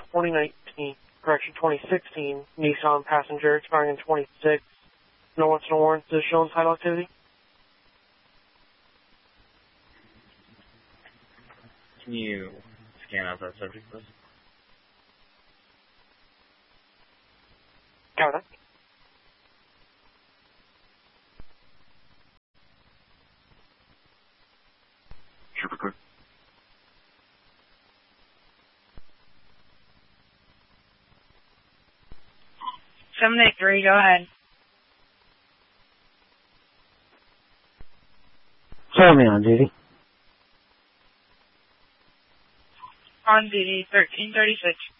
2016 Nissan Passenger expiring in 26. No wants no warrants to show in title activity. Can you scan out that subject, please? Got it. Super clear. 783, go ahead. Show me on duty. On duty, 1336.